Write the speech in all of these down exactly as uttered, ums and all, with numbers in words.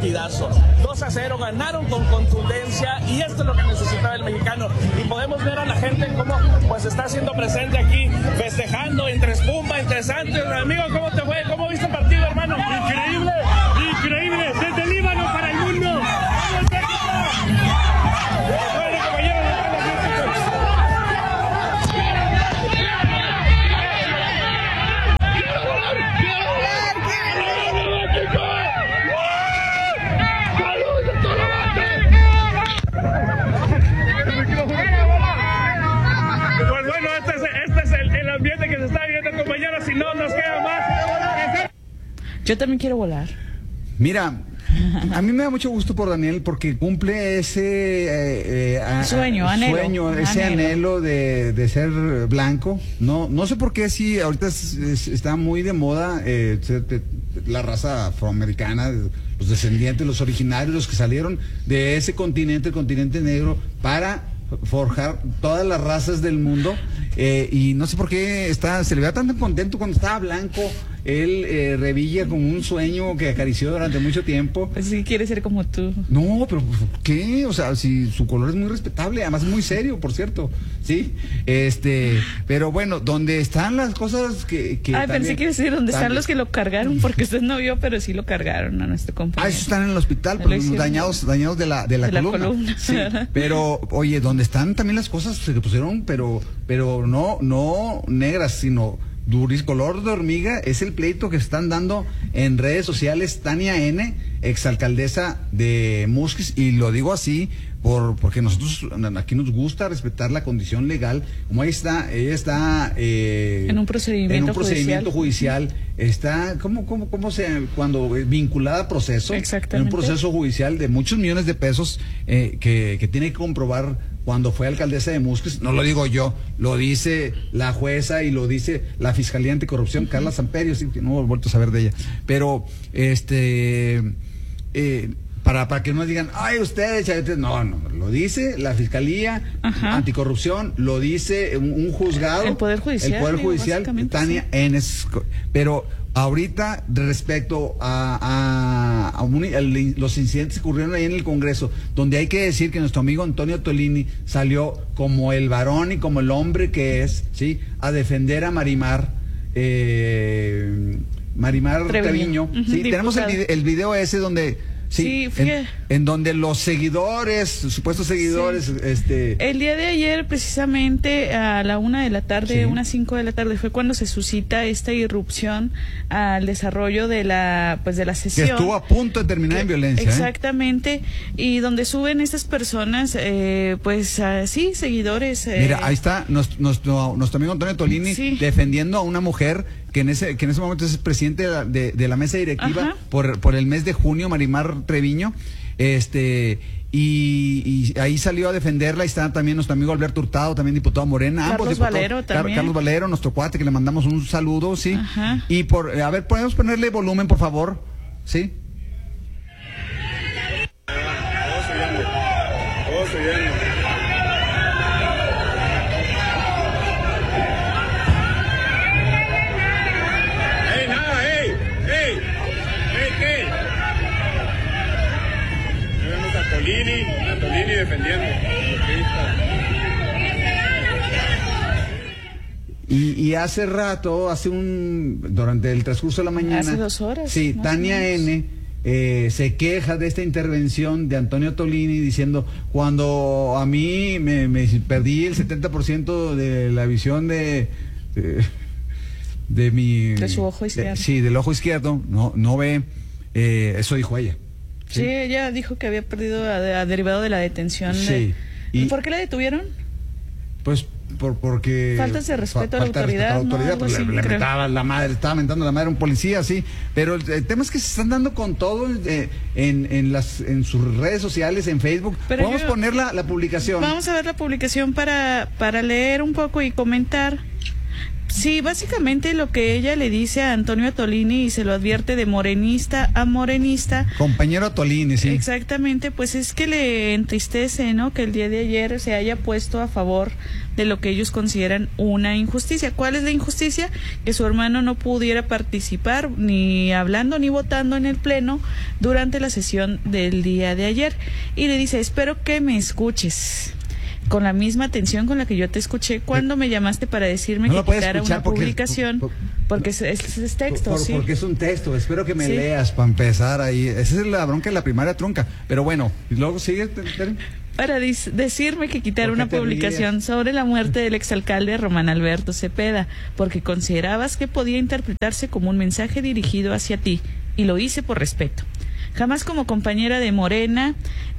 partidazo. dos a cero, ganaron con contundencia y esto es lo que necesitaba el mexicano. Y podemos ver a la gente cómo pues está haciendo presente aquí, festejando entre espuma, entre Santos. Amigo, ¿cómo te fue? ¿Cómo viste el partido, hermano? Increíble, increíble, desde el Líbano para el mundo. ¡Vamos, México! Bueno, compañeros, pues bueno, este es, este es el, el ambiente que se está viviendo, compañeros, si no nos queda más. Yo también quiero volar. Mira, a mí me da mucho gusto por Daniel porque cumple ese eh, eh, sueño, a, anhelo, sueño ese anhelo, anhelo de, de ser blanco. No, no sé por qué sí, ahorita es, es, está muy de moda eh, la raza afroamericana, los descendientes, los originarios, los que salieron de ese continente, el continente negro, para forjar todas las razas del mundo, eh, y no sé por qué está, se le veía tan contento cuando estaba blanco. Él eh, revilla como un sueño que acarició durante mucho tiempo. Pues sí, quiere ser como tú. No, pero ¿por qué? O sea, si su color es muy respetable, además es muy serio, por cierto, ¿sí? Este, pero bueno, donde están las cosas que... que Ay, también, pensé que decir donde también. Están los que lo cargaron, porque usted no vio, pero sí lo cargaron a nuestro compañero. Ah, esos están en el hospital, por los dañados, dañados de la, de la de columna. La columna. Sí, pero, oye, donde están también las cosas se pusieron, pero, pero no, no negras, sino... Duris, color de hormiga, es el pleito que están dando en redes sociales Tania N, exalcaldesa de Musquis, y lo digo así por porque nosotros aquí nos gusta respetar la condición legal. Como ahí está, ella está eh, en un procedimiento, en un procedimiento judicial, judicial está, ¿cómo, cómo, cómo se, cuando vinculada a proceso? Exactamente. En un proceso judicial de muchos millones de pesos eh, que, que tiene que comprobar cuando fue alcaldesa de Musquis. No lo digo yo, lo dice la jueza y lo dice la Fiscalía Anticorrupción, uh-huh. Carla Samperio, sí, no he vuelto a saber de ella. Pero, este, eh, para, para que no digan, ay, ustedes, chavetes, no, no, lo dice la Fiscalía uh-huh. Anticorrupción, lo dice un, un juzgado. El Poder Judicial. El Poder Judicial, Tania sí. Enes. Pero ahorita, respecto a, a, a un, el, los incidentes que ocurrieron ahí en el Congreso, donde hay que decir que nuestro amigo Antonio Tolini salió como el varón y como el hombre que es, ¿sí? A defender a Marimar, eh, Marimar Treviño. Uh-huh, ¿sí? Tenemos el, video, el video ese donde... Sí, sí en, en donde los seguidores, supuestos seguidores, sí. este... El día de ayer, precisamente a la una de la tarde, sí. unas cinco de la tarde, fue cuando se suscita esta irrupción al desarrollo de la, pues de la sesión. Que estuvo a punto de terminar en violencia. Exactamente, ¿eh? Y donde suben estas personas, eh, pues así, seguidores. Eh... Mira, ahí está nuestro, nuestro, nuestro amigo Antonio Tolini sí. defendiendo a una mujer que en ese que en ese momento es presidente de la, de, de la mesa directiva por, por el mes de junio, Marimar Treviño, este y, y ahí salió a defenderla. Y está también nuestro amigo Alberto Hurtado, también diputado Morena, Carlos ambos Valero diputados, también. Carlos Valero, nuestro cuate, que le mandamos un saludo, sí. Ajá. Y por, a ver, podemos ponerle volumen, por favor, sí. Todos subiendo, todos subiendo. Tolini, a Tolini defendiendo. Y, y hace rato, hace un, durante el transcurso de la mañana, hace dos horas. Sí, Tania N eh, se queja de esta intervención de Antonio Tolini diciendo, cuando a mí me, me perdí el setenta por ciento de la visión de, de, de mi... De su ojo izquierdo. De, sí, del ojo izquierdo, no, no ve, eh, eso dijo ella. Sí, sí, ella dijo que había perdido a, a derivado de la detención. Sí. De... Y ¿Por qué la detuvieron? Pues por, porque... Faltas de respeto fa a la autoridad. A la autoridad, ¿no? pues Así, le, le mentaba la madre, estaba mentando la madre a un policía, sí. Pero el, el tema es que se están dando con todo eh, en, en, las, en sus redes sociales, en Facebook. Pero Vamos a poner la, la publicación. Vamos a ver la publicación para, para leer un poco y comentar. Sí, básicamente lo que ella le dice a Antonio Attolini y se lo advierte de morenista a morenista. Compañero Attolini, sí. Exactamente, pues es que le entristece, ¿no? Que el día de ayer se haya puesto a favor de lo que ellos consideran una injusticia. ¿Cuál es la injusticia? Que su hermano no pudiera participar ni hablando ni votando en el pleno durante la sesión del día de ayer. Y le dice, espero que me escuches con la misma atención con la que yo te escuché cuando me llamaste para decirme no que quitara una porque, publicación, por, por, porque es, es, es texto, por, sí. Porque es un texto, espero que me sí. leas para empezar ahí. Esa es la bronca de la primaria trunca. Pero bueno, y luego sigue. Para decirme que quitara una publicación ríes? sobre la muerte del exalcalde Román Alberto Cepeda, porque considerabas que podía interpretarse como un mensaje dirigido hacia ti, y lo hice por respeto. Jamás como compañera de Morena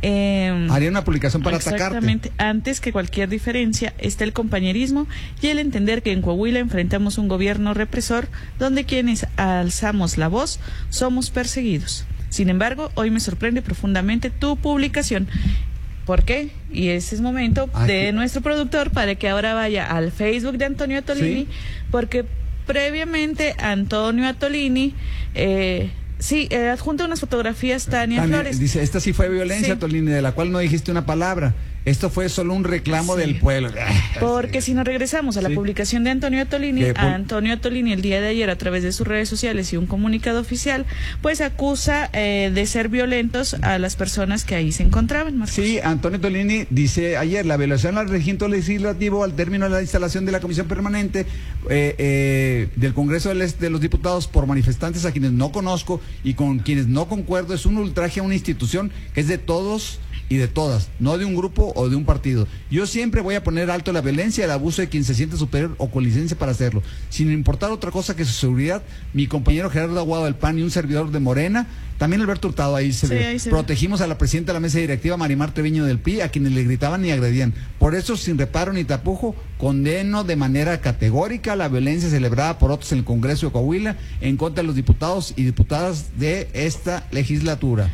eh, haría una publicación para exactamente, atacarte. Antes que cualquier diferencia está el compañerismo y el entender que en Coahuila enfrentamos un gobierno represor donde quienes alzamos la voz somos perseguidos. Sin embargo, hoy me sorprende profundamente tu publicación. ¿Por qué? Y ese es momento Aquí. de nuestro productor para que ahora vaya al Facebook de Antonio Attolini, ¿sí? Porque previamente Antonio Attolini eh, sí, eh, adjunta unas fotografías Tania, Tania Flores. Dice, esta sí fue violencia, sí. Attolini, de la cual no dijiste una palabra. Esto fue solo un reclamo sí. del pueblo. Porque si nos regresamos a la sí. publicación de Antonio Attolini, a Antonio Attolini el día de ayer a través de sus redes sociales y un comunicado oficial, pues acusa eh, de ser violentos a las personas que ahí se encontraban, Marcos. Sí, Antonio Attolini dice ayer, la violación al recinto legislativo al término de la instalación de la comisión permanente eh, eh, del Congreso de, les, de los Diputados por manifestantes a quienes no conozco y con quienes no concuerdo es un ultraje a una institución que es de todos y de todas, no de un grupo o de un partido. Yo siempre voy a poner alto la violencia, el abuso de quien se siente superior o con licencia para hacerlo, sin importar otra cosa que su seguridad. Mi compañero Gerardo Aguado del P A N y un servidor de Morena, también Alberto Hurtado, ahí se sí, ve, ahí se protegimos ve. a la presidenta de la mesa directiva, Marimar Treviño del P I, a quienes le gritaban y agredían. Por eso, sin reparo ni tapujo, condeno de manera categórica la violencia celebrada por otros en el Congreso de Coahuila en contra de los diputados y diputadas de esta legislatura.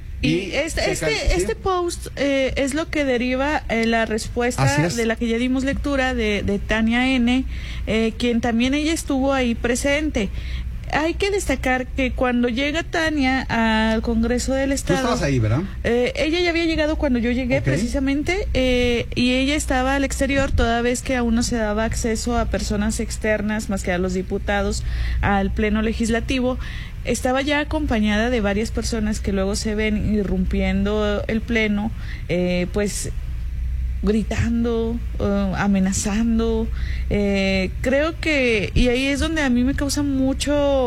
Y este, este, este post eh, es lo que deriva eh, la respuesta de la que ya dimos lectura de, de Tania N., eh, quien también ella estuvo ahí presente. Hay que destacar que cuando llega Tania al Congreso del Estado... Tú estabas ahí, ¿verdad? Eh, ella ya había llegado cuando yo llegué, okay. precisamente, eh, y ella estaba al exterior toda vez que aún no se daba acceso a personas externas, más que a los diputados, al Pleno Legislativo. Estaba ya acompañada de varias personas que luego se ven irrumpiendo el Pleno, eh, pues... gritando, uh, amenazando, eh, creo que, y ahí es donde a mí me causa mucho,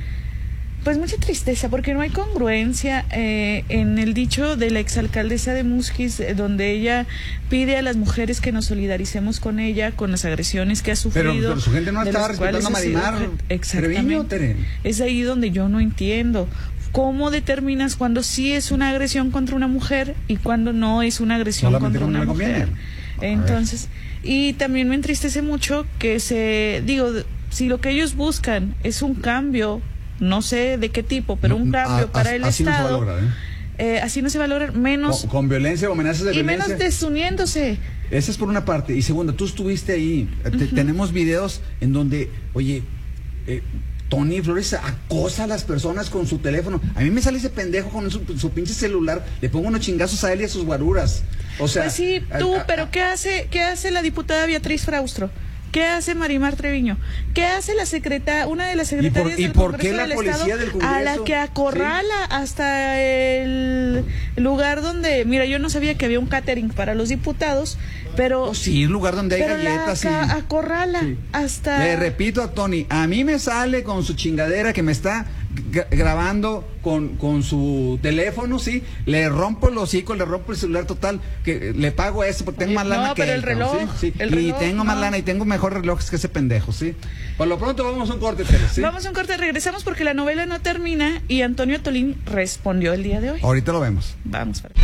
pues mucha tristeza, porque no hay congruencia eh, en el dicho de la exalcaldesa de Musquis, eh, donde ella pide a las mujeres que nos solidaricemos con ella, con las agresiones que ha sufrido. Pero, pero su gente no estaba respetando a Marimar Exactamente. Es ahí donde yo no entiendo. ¿Cómo determinas cuando sí es una agresión contra una mujer y cuando no es una agresión Solamente contra una mujer? Entonces, y también me entristece mucho que se, digo, si lo que ellos buscan es un cambio, no sé de qué tipo, pero no, un cambio a, para a, el así Estado, no se va a lograr, ¿eh? Eh, así no se va a lograr, menos... Con, con violencia o amenazas de y violencia. Y menos desuniéndose. Esa es por una parte. Y segunda, tú estuviste ahí. Uh-huh. Te, tenemos videos en donde, oye... Eh, Tony Flores acosa a las personas con su teléfono. A mí me sale ese pendejo con su, su pinche celular. Le pongo unos chingazos a él y a sus guaruras. O sea, pues sí, tú, a, a, pero ¿qué hace, qué hace la diputada Beatriz Fraustro? ¿Qué hace Marimar Treviño? ¿Qué hace la secretaria, una de las secretarias ¿Y por, del ¿y por Congreso qué la del policía Estado, del Congreso? a la que acorrala ¿sí? hasta el lugar donde, mira, yo no sabía que había un catering para los diputados, pero oh, sí, un lugar donde hay pero galletas la y acorrala sí. hasta. Le repito a Tony, a mí me sale con su chingadera que me está grabando con, con su teléfono, sí, le rompo el hocico, le rompo el celular total, que le pago eso porque tengo más lana no, que pero él, el reloj, ¿sí? Sí. El y reloj, tengo más no. lana y tengo mejor relojes que ese pendejo, sí. Por lo pronto vamos a un corte, Tere, ¿sí? Vamos a un corte, regresamos porque la novela no termina y Antonio Attolini respondió el día de hoy. Ahorita lo vemos. Vamos para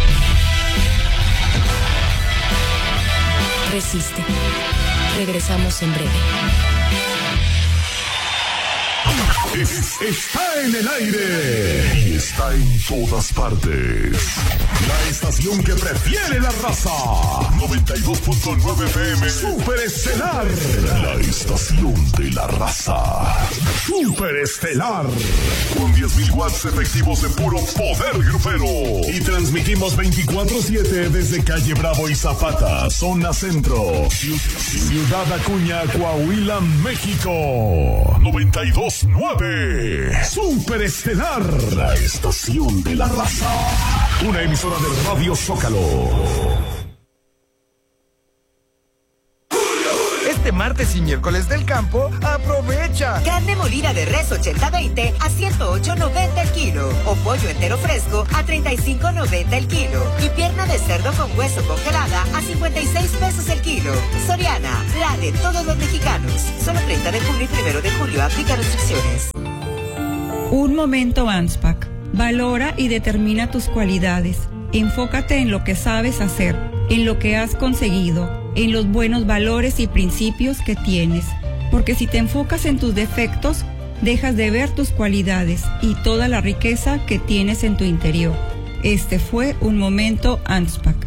Resiste. Regresamos en breve. Es- está en el aire y está en todas partes. La estación que prefiere la raza. noventa y dos punto nueve F M. Super Estelar. La estación de la raza. Super Estelar. Con diez mil watts efectivos de puro poder grupero. Y transmitimos veinticuatro siete desde Calle Bravo y Zapata, zona centro. Ciu- Ciudad Acuña, Coahuila, México. noventa y dos punto nueve. Super Estelar. La estación de la raza. Una emisora de Radio Zócalo. Este martes y miércoles del campo, aprovecha. Carne molida de res ochenta veinte a ciento ocho noventa el kilo. O pollo entero fresco a treinta y cinco noventa el kilo. Y pierna de cerdo con hueso congelada a cincuenta y seis pesos el kilo. Soriana, la de todos los mexicanos. Solo treinta de junio y primero de julio. Aplica restricciones. Un momento ANSPAC. Valora y determina tus cualidades. Enfócate en lo que sabes hacer, en lo que has conseguido, en los buenos valores y principios que tienes. Porque si te enfocas en tus defectos, dejas de ver tus cualidades y toda la riqueza que tienes en tu interior. Este fue un momento ANSPAC.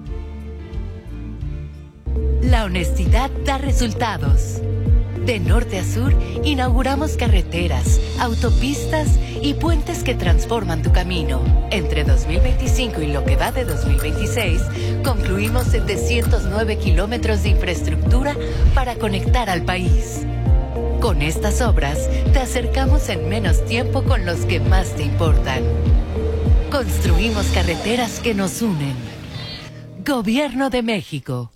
La honestidad da resultados. De norte a sur, inauguramos carreteras, autopistas y puentes que transforman tu camino. Entre dos mil veinticinco y lo que va de dos mil veintiséis, concluimos setecientos nueve kilómetros de infraestructura para conectar al país. Con estas obras, te acercamos en menos tiempo con los que más te importan. Construimos carreteras que nos unen. Gobierno de México.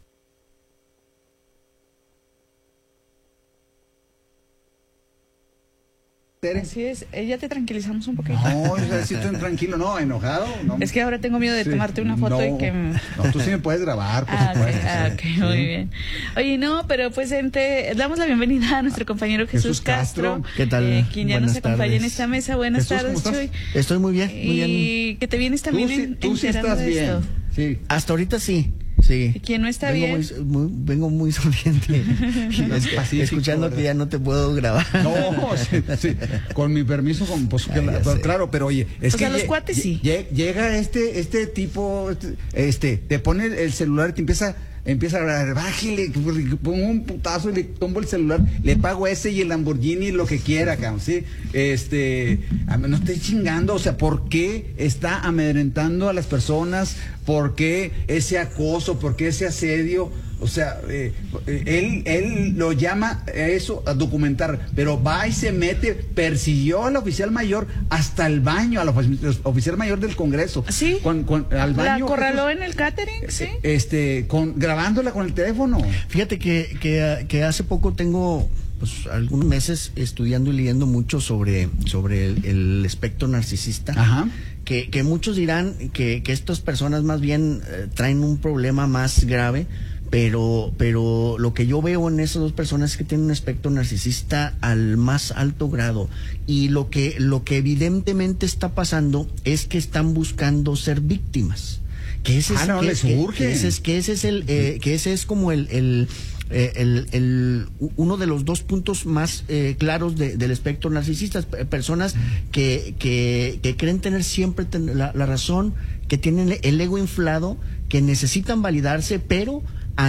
Así es, eh, ya te tranquilizamos un poquito. No, o sea, si estoy tranquilo, no, enojado. No. Es que ahora tengo miedo de Sí, tomarte una foto no, y que... me- No, tú sí me puedes grabar, por Ah, ok, supuesto. ah, sí. ok, Sí. muy bien. Oye, no, pero pues entre, damos la bienvenida a nuestro compañero Jesús, Jesús Castro, Castro. ¿Qué tal? eh, quien ya nos Buenas acompaña en tardes. esta mesa. Buenas Jesús, tardes, ¿cómo estás? Chuy. Estoy muy bien, muy bien. Y que te vienes también Tú sí, en- tú sí enterando estás de bien. esto. Sí. Hasta ahorita sí, sí. ¿Y quién no está vengo bien? Muy, muy- vengo muy sonriente. Es pacífico, Escuchando ¿verdad? que ya no te puedo grabar. No, sí, sí. Con mi permiso, con, pues, Ay, que- ya pues, sé. claro, pero oye, es O que sea, los lle- cuates sí. lle- llega este este tipo, este, este, te pone el celular y te empieza empieza a hablar, bájale, pongo un putazo y le tomo el celular, le pago ese y el Lamborghini y lo que quiera, cabrón, sí, este, a mí no estoy chingando, o sea, ¿por qué está amedrentando a las personas? ¿Por qué ese acoso? ¿Por qué ese asedio? O sea, eh, eh, él, él lo llama a eso, a documentar, pero va y se mete, persiguió al oficial mayor hasta el baño, al ofi- oficial mayor del Congreso. Sí. Con, con- al La baño. acorraló Jesús, en el catering, sí. Este, con, grabándola con el teléfono. Fíjate que, que, que hace poco tengo pues algunos meses estudiando y leyendo mucho sobre, sobre el, el espectro narcisista. Ajá. Que, que muchos dirán que, que estas personas más bien eh, traen un problema más grave, pero, pero lo que yo veo en esas dos personas es que tienen un espectro narcisista al más alto grado. Y lo que, lo que evidentemente está pasando es que están buscando ser víctimas. Que ese Ah, es, no, que, les que- urge. que ese es, que ese es el, eh, que ese es como el, el eh, el, el, uno de los dos puntos más eh, claros de, del espectro narcisista. P- personas que, que, que creen tener siempre ten- la, la razón, que tienen el ego inflado, que necesitan validarse, pero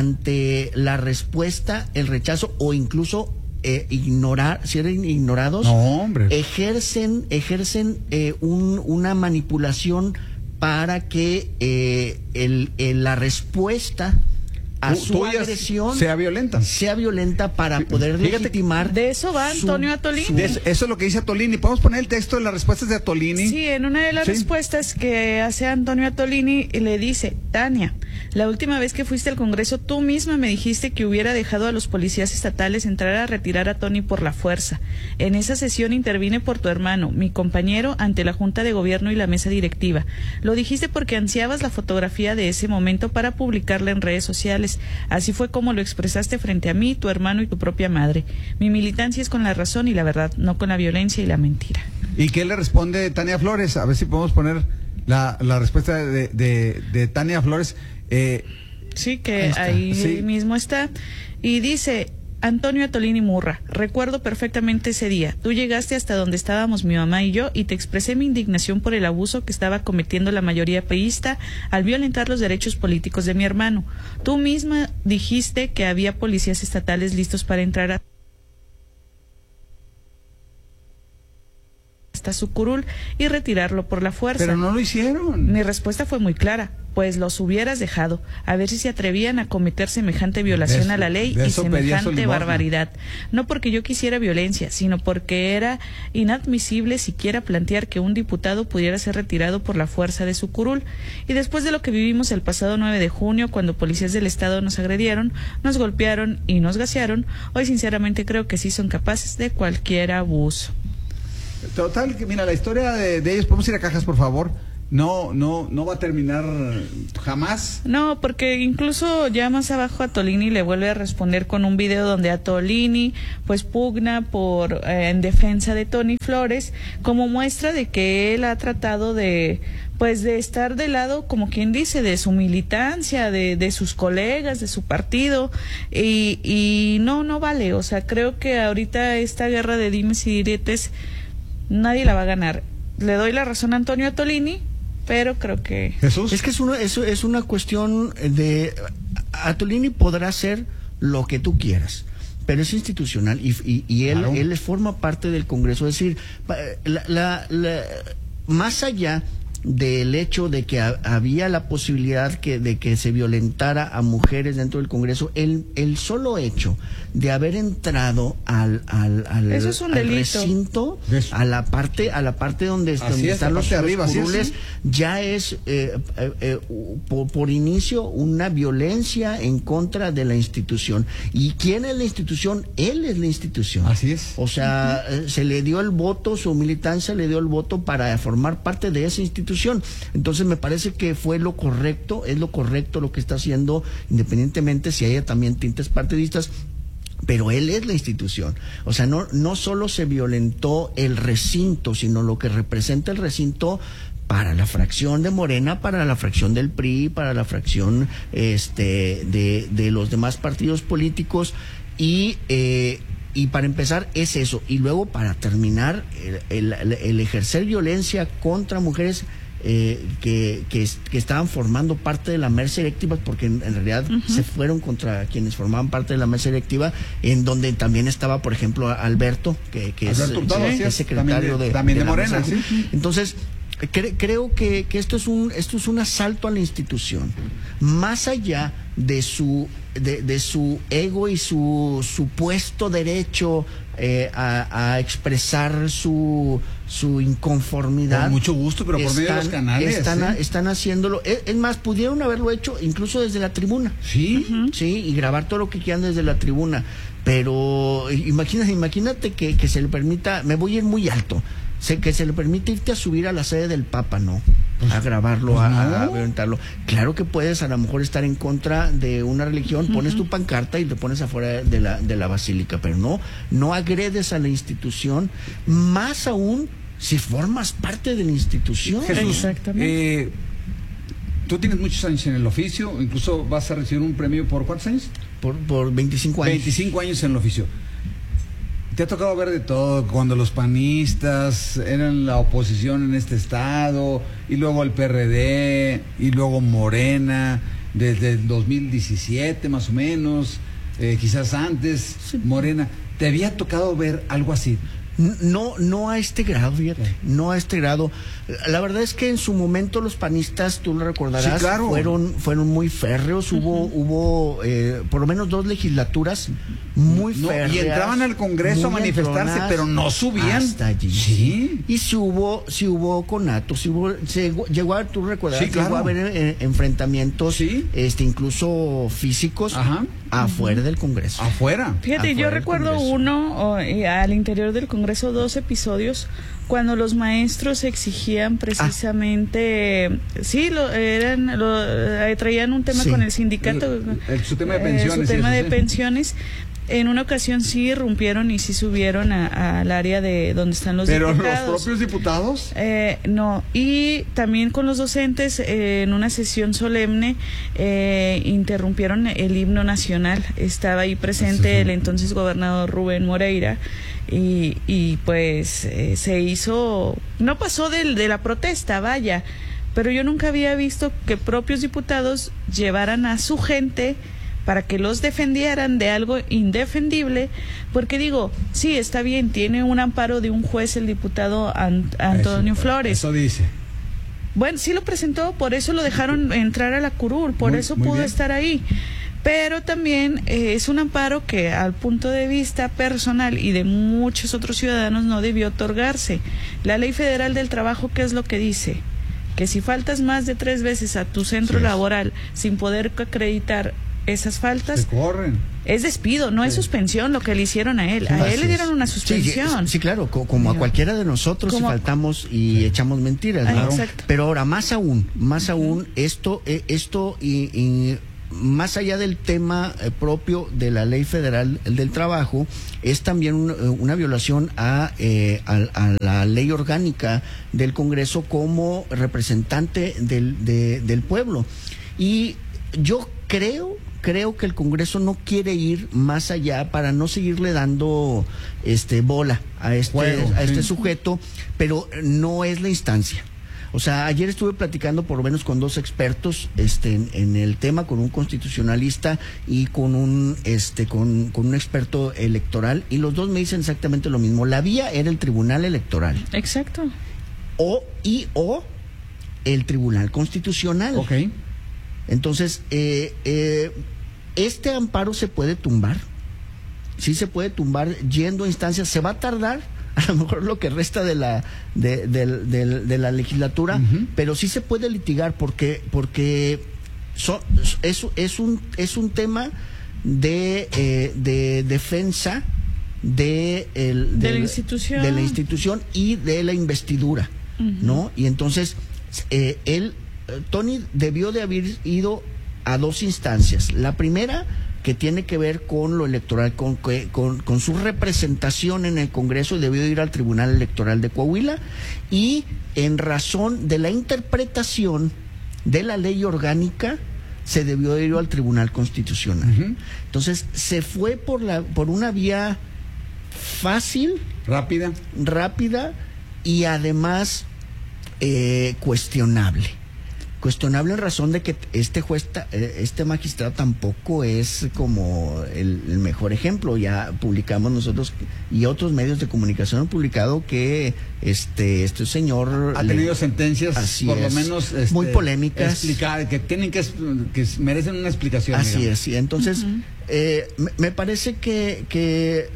ante la respuesta, el rechazo o incluso eh, ignorar, ser ignorados, No, hombre. ejercen, ejercen eh, un, una manipulación para que eh, el, el- la respuesta a Tú- su tuya agresión sea violenta. sea violenta para poder Fíjate, legitimar. De eso va su- Antonio Atolini. su- De eso, eso es lo que dice Atolini. ¿Podemos poner el texto de las respuestas de Atolini? Sí, en una de las Sí. respuestas que hace Antonio Atolini le dice, Tania, la última vez que fuiste al Congreso tú misma me dijiste que hubiera dejado a los policías estatales entrar a retirar a Tony por la fuerza. En esa sesión intervine por tu hermano, mi compañero, ante la Junta de Gobierno y la mesa directiva. Lo dijiste porque ansiabas la fotografía de ese momento para publicarla en redes sociales. Así fue como lo expresaste frente a mí, tu hermano y tu propia madre. Mi militancia es con la razón y la verdad, no con la violencia y la mentira. ¿Y qué le responde Tania Flores? A ver si podemos poner la, la respuesta de, de, de Tania Flores. Eh, Sí, que Ahí está, ahí sí. mismo está. Y dice, Antonio Atolini Murra, recuerdo perfectamente ese día. Tú llegaste hasta donde estábamos mi mamá y yo y te expresé mi indignación por el abuso que estaba cometiendo la mayoría priista al violentar los derechos políticos de mi hermano. Tú misma dijiste que había policías estatales listos para entrar a hasta su curul y retirarlo por la fuerza. Pero no lo hicieron. Mi respuesta fue muy clara, pues los hubieras dejado, a ver si se atrevían a cometer semejante violación Eso, a la ley y semejante barbaridad. No porque yo quisiera violencia, sino porque era inadmisible siquiera plantear que un diputado pudiera ser retirado por la fuerza de su curul. Y después de lo que vivimos el pasado nueve de junio, cuando policías del Estado nos agredieron, nos golpearon y nos gasearon, hoy sinceramente creo que sí son capaces de cualquier abuso. Total, que mira, la historia de, de ellos, podemos ir a cajas, por favor. No, no, no va a terminar jamás. No, porque incluso ya más abajo Atolini le vuelve a responder con un video donde Atolini pues pugna por eh, en defensa de Tony Flores, como muestra de que él ha tratado de pues de estar del lado, como quien dice, de su militancia, de, de sus colegas, de su partido, y, y no, no vale. O sea, creo que ahorita esta guerra de dimes y diretes nadie la va a ganar. Le doy la razón a Antonio Atolini, pero creo que... Jesús. Es que es una, es, es una cuestión de... Atolini podrá hacer lo que tú quieras, pero es institucional y, y, y él, claro. él forma parte del Congreso. Es decir, la, la, la, más allá del hecho de que a, había la posibilidad que, de que se violentara a mujeres dentro del Congreso, el, el solo hecho de haber entrado al, al, al, Eso es un al delito. recinto, a la parte, a la parte donde, donde es, están los, los arriba, curules, es, ya es eh, eh, eh, por, por inicio una violencia en contra de la institución. ¿Y quién es la institución? Él es la institución. Así es. O sea, uh-huh. eh, se le dio el voto, su militancia le dio el voto para formar parte de esa institución. Entonces me parece que fue lo correcto, es lo correcto lo que está haciendo, independientemente si haya también tintes partidistas, pero él es la institución. O sea, no, no solo se violentó el recinto, sino lo que representa el recinto para la fracción de Morena, para la fracción del P R I, para la fracción este de, de los demás partidos políticos y eh, y para empezar es eso, y luego para terminar el, el, el ejercer violencia contra mujeres eh, que, que, que estaban formando parte de la mesa directiva, porque en, en realidad uh-huh. se fueron contra quienes formaban parte de la mesa directiva, en donde también estaba, por ejemplo, Alberto, que, que Alberto es, Hurtado, es, sí, es secretario de, de, también de, de Morena, mesa. ¿sí? Entonces cre, creo que, que esto es un esto es un asalto a la institución, más allá de su de, de su ego y su supuesto derecho eh, a, a expresar su su inconformidad. Con mucho gusto, pero por están, medio de los canales. Están, ¿sí? a, están haciéndolo. Es, es más, pudieron haberlo hecho incluso desde la tribuna. Sí. Uh-huh. Sí, y grabar todo lo que quieran desde la tribuna. Pero imagínate, imagínate que, que se le permita, me voy a ir muy alto, se, que se le permite irte a subir a la sede del Papa, ¿no? A grabarlo, pues a, no. a violentarlo. Claro que puedes a lo mejor estar en contra de una religión, uh-huh. pones tu pancarta y te pones afuera de la, de la basílica, pero no, no agredes a la institución, más aún si formas parte de la institución. Jesús, exactamente. Eh, tú tienes muchos años en el oficio, incluso vas a recibir un premio por ¿cuántos años? Por, por veinticinco años. veinticinco años en el oficio. Te ha tocado ver de todo, cuando los panistas eran la oposición en este estado, y luego el P R D, y luego Morena, desde el dos mil diecisiete más o menos, eh, quizás antes, sí. Morena. ¿Te había tocado ver algo así? No, no a este grado, fíjate, no a este grado. La verdad es que en su momento los panistas, tú lo recordarás, sí, claro. fueron fueron muy férreos. Uh-huh. Hubo hubo eh, por lo menos dos legislaturas muy no, férreas. Y entraban al Congreso a manifestarse, pero no subían. Hasta allí. Sí. Y si hubo, si hubo conatos, si hubo, se llegó a, tú recordarás, sí, claro. llegó a haber eh, enfrentamientos, sí. este, incluso físicos. Ajá. Afuera del Congreso. Afuera. Fíjate, afuera yo recuerdo uno oh, al interior del Congreso, dos episodios cuando los maestros exigían precisamente, ah. sí, lo, eran, lo, eh, traían un tema sí. con el sindicato, el, el, su tema de pensiones, eh, su tema eso, de sí. pensiones, En una ocasión sí irrumpieron y sí subieron al área de donde están los ¿Pero diputados. ¿Pero los propios diputados? Eh, no, y también con los docentes eh, en una sesión solemne eh, interrumpieron el himno nacional. Estaba ahí presente el entonces gobernador Rubén Moreira y, y pues eh, se hizo, no pasó de, de la protesta, vaya, pero yo nunca había visto que propios diputados llevaran a su gente para que los defendieran de algo indefendible, porque digo, sí, está bien, tiene un amparo de un juez el diputado Ant- Antonio eso, Flores. Eso dice. Bueno, sí lo presentó, por eso lo dejaron entrar a la curul, por Muy- eso muy pudo bien. estar ahí. Pero también eh, es un amparo que al punto de vista personal y de muchos otros ciudadanos no debió otorgarse. La Ley Federal del Trabajo, ¿qué es lo que dice? Que si faltas más de tres veces a tu centro Sí. laboral sin poder acreditar esas faltas, Se corren. es despido, no es suspensión lo que le hicieron a él. A Así él le dieron es. una Sí, suspensión. sí, claro, co- como a cualquiera de nosotros Como- si faltamos y echamos mentiras, Ah, ¿no? exacto. Pero ahora, más aún, más aún, esto, eh, esto y, y más allá del tema eh, propio de la Ley Federal del Trabajo, es también un- eh, una violación a, eh, a, a la ley orgánica del Congreso como representante del, de- del pueblo. Y yo creo creo que el Congreso no quiere ir más allá para no seguirle dando este bola a este Juego, a este sí. sujeto, pero no es la instancia. O sea, ayer estuve platicando por lo menos con dos expertos este en, en el tema, con un constitucionalista y con un este con, con un experto electoral, y los dos me dicen exactamente lo mismo. La vía era el Tribunal Electoral Exacto. o y o el Tribunal Constitucional. Ok. Entonces, eh, eh, este amparo se puede tumbar, sí se puede tumbar yendo a instancias, se va a tardar a lo mejor lo que resta de la de, de- de- de la legislatura, Ujú. pero sí se puede litigar porque porque so- es, es un es un tema de, eh, de defensa de, el, De la del- institución. de la institución y de la investidura, ¿no? Y entonces eh, él eh, Tony debió de haber ido a dos instancias. La primera, que tiene que ver con lo electoral, con, que- con, con su representación en el Congreso, y debió ir al Tribunal Electoral de Coahuila, y en razón de la interpretación de la ley orgánica se debió ir al Tribunal Constitucional. Ujú. Entonces se fue por la por una vía fácil, Rápida. rápida y además eh, cuestionable. Cuestionable en razón de que este juez, ta- eh, este magistrado tampoco es como el, el mejor ejemplo. Ya publicamos nosotros y otros medios de comunicación han publicado que este este señor Ha le- tenido sentencias, Así por lo es. menos, este, muy polémicas. explicar, que tienen que, es- que merecen una explicación. Así digamos. es, sí. Entonces, eh, me, me parece que, que,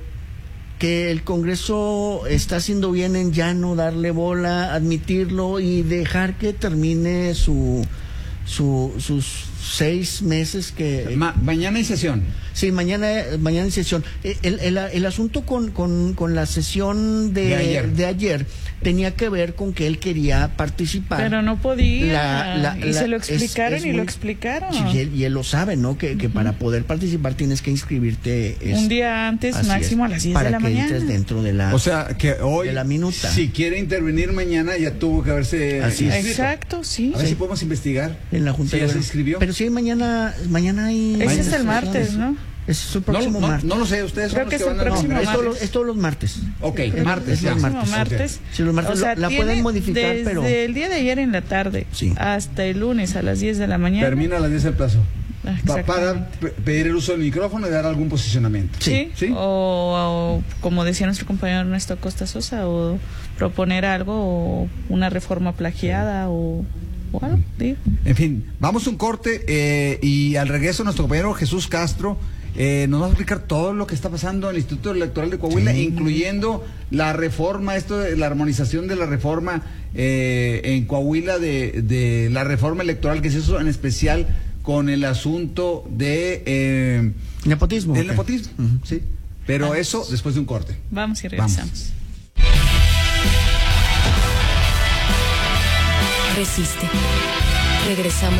que el Congreso está haciendo bien en ya no darle bola, admitirlo y dejar que termine su, su sus seis meses que... Ma- mañana hay sesión. Sí, mañana, mañana en sesión. Eh, El, el, el asunto con, con, con la sesión de, De ayer. de ayer tenía que ver con que él quería participar. Pero no podía. La- la- y la- se lo es- explicaron es y muy- lo explicaron. Sí, y, él, y él lo sabe, ¿no? Que, que para poder participar tienes que inscribirte. es- Un día antes, así máximo es, a las diez para de la que mañana. entres dentro de la. O sea, que hoy, de la minuta. si quiere intervenir mañana, ya tuvo que haberse Así es. inscrito. Exacto, sí. A ver si podemos investigar. en la Junta ¿Sí ya de se inscribió? Pero sí, mañana, mañana hay. Ese mañana es el hay martes, sesiones. ¿no? Ese es el No, próximo no, martes. no lo sé, ustedes Creo son los que que es el van a próximo No, es, martes. todos los- es todos los martes. Ok, Es- martes. es ya. los Próximo martes. martes. Sí, los martes O sea, lo- la tiene pueden modificar, desde pero. el día de ayer en la tarde Sí. hasta el lunes a las diez de la mañana. Termina a las diez el plazo. Ah, Pa- para exactamente. pe- pedir el uso del micrófono y dar algún posicionamiento. Sí, ¿Sí? O, o como decía nuestro compañero Ernesto Costa Sosa, o proponer algo, o una reforma plagiada, o, o algo, digo. En fin, vamos a un corte eh, y al regreso nuestro compañero Jesús Castro eh, nos va a explicar todo lo que está pasando en el Instituto Electoral de Coahuila, Sí. incluyendo la reforma, esto de la armonización de la reforma eh, en Coahuila, de, de la reforma electoral que se hizo en especial con el asunto de eh, Nepotismo. del ok. nepotismo, Ujú. sí. Pero Vamos. eso después de un corte. Vamos y Vamos. regresamos. Resiste. Regresamos.